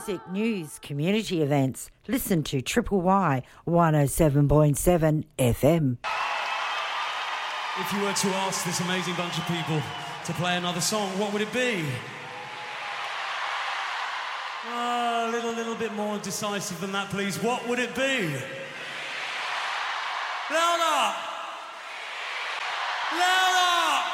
music, news, community events. Listen to Triple Y 107.7 FM. If you were to ask this amazing bunch of people to play another song, what would it be? A little bit more decisive than that, please. What would it be? Louder! Louder!